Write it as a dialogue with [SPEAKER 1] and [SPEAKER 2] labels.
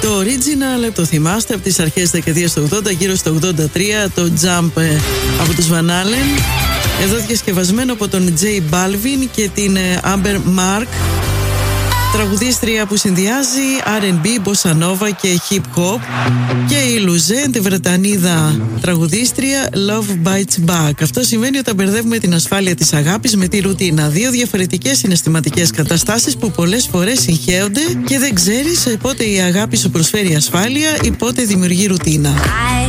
[SPEAKER 1] Το original, το θυμάστε, από τις αρχές της δεκαετίας του 80, γύρω στο 83, το Jump από τους Van Halen. Εδώ διασκευασμένο από τον J Balvin και την Amber Mark, τραγουδίστρια που συνδυάζει R&B, Bossa Nova και Hip Hop, και η Luzén, τη Βρετανίδα τραγουδίστρια, Love Bites Back. Αυτό σημαίνει όταν μπερδεύουμε την ασφάλεια της αγάπης με τη ρουτίνα. Δύο διαφορετικές συναισθηματικές καταστάσεις που πολλές φορές συγχέονται και δεν ξέρεις πότε η αγάπη σου προσφέρει ασφάλεια ή πότε δημιουργεί ρουτίνα.